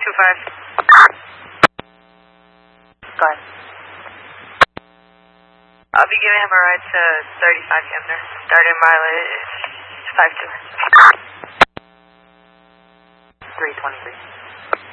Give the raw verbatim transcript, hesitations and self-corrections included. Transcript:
two five. Go ahead. I'll be giving him a ride to thirty-five Kemner. Starting mileage five two. three twenty-three.